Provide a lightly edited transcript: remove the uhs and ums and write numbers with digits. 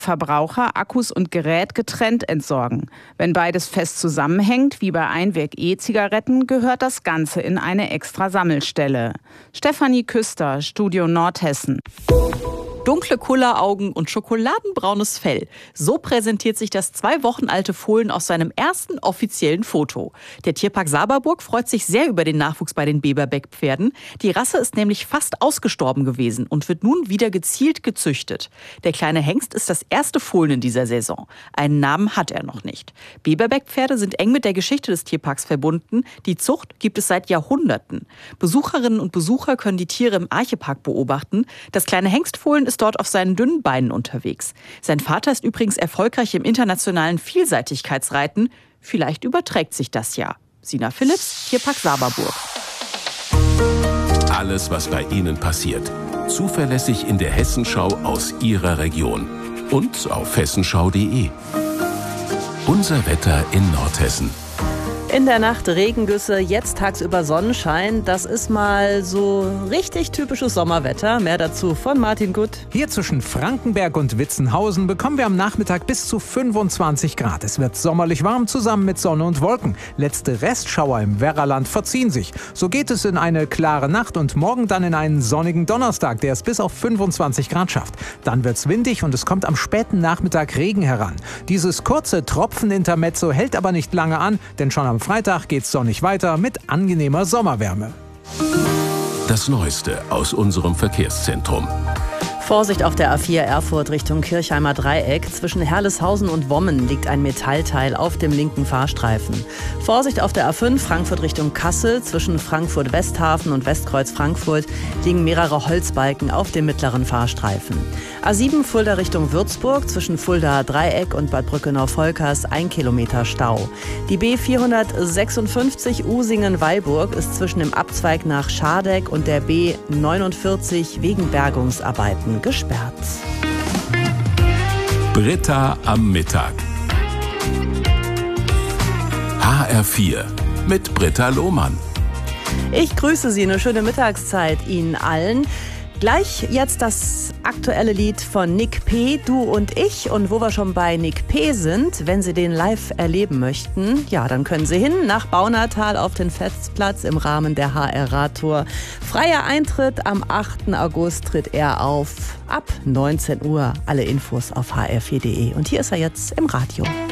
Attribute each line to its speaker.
Speaker 1: Verbraucher Akkus und Gerät getrennt entsorgen. Wenn beides fest zusammenhängt, wie bei Einweg E-Zigaretten, gehört das Ganze in eine extra Sammelstelle. Stefanie Küster, Studio Nordhessen.
Speaker 2: Dunkle Kulleraugen und schokoladenbraunes Fell. So präsentiert sich das 2 Wochen alte Fohlen aus seinem ersten offiziellen Foto. Der Tierpark Saberburg freut sich sehr über den Nachwuchs bei den Beberbeck-Pferden. Die Rasse ist nämlich fast ausgestorben gewesen und wird nun wieder gezielt gezüchtet. Der kleine Hengst ist das erste Fohlen in dieser Saison. Einen Namen hat er noch nicht. Beberbeck-Pferde sind eng mit der Geschichte des Tierparks verbunden. Die Zucht gibt es seit Jahrhunderten. Besucherinnen und Besucher können die Tiere im Archepark beobachten. Das kleine Hengstfohlen ist dort auf seinen dünnen Beinen unterwegs. Sein Vater ist übrigens erfolgreich im internationalen Vielseitigkeitsreiten. Vielleicht überträgt sich das ja. Sina Philipps, Tierpark Saberburg.
Speaker 3: Alles, was bei Ihnen passiert, zuverlässig in der Hessenschau aus Ihrer Region und auf hessenschau.de. Unser Wetter in Nordhessen.
Speaker 4: In der Nacht Regengüsse, jetzt tagsüber Sonnenschein. Das ist mal so richtig typisches Sommerwetter. Mehr dazu von Martin Gutt.
Speaker 5: Hier zwischen Frankenberg und Witzenhausen bekommen wir am Nachmittag bis zu 25 Grad. Es wird sommerlich warm zusammen mit Sonne und Wolken. Letzte Restschauer im Werraland verziehen sich. So geht es in eine klare Nacht und morgen dann in einen sonnigen Donnerstag, der es bis auf 25 Grad schafft. Dann wird's windig und es kommt am späten Nachmittag Regen heran. Dieses kurze Tropfenintermezzo hält aber nicht lange an, denn schon am Freitag geht's sonnig weiter mit angenehmer Sommerwärme.
Speaker 3: Das Neueste aus unserem Verkehrszentrum.
Speaker 4: Vorsicht auf der A4 Erfurt Richtung Kirchheimer Dreieck. Zwischen Herleshausen und Wommen liegt ein Metallteil auf dem linken Fahrstreifen. Vorsicht auf der A5 Frankfurt Richtung Kassel. Zwischen Frankfurt-Westhafen und Westkreuz Frankfurt liegen mehrere Holzbalken auf dem mittleren Fahrstreifen. A7 Fulda Richtung Würzburg. Zwischen Fulda Dreieck und Bad Brückenau-Volkers 1 Kilometer Stau. Die B456 Usingen-Weilburg ist zwischen dem Abzweig nach Schardeck und der B49 wegen Bergungsarbeiten gesperrt.
Speaker 3: Britta am Mittag. HR4 mit Britta Lohmann.
Speaker 4: Ich grüße Sie, eine schöne Mittagszeit Ihnen allen. Gleich jetzt das aktuelle Lied von Nick P., Du und ich. Und wo wir schon bei Nick P. sind, wenn Sie den live erleben möchten, ja, dann können Sie hin nach Baunatal auf den Festplatz im Rahmen der HR-Radtour. Freier Eintritt, am 8. August tritt er auf, ab 19 Uhr. Alle Infos auf hr4.de. Und hier ist er jetzt im Radio.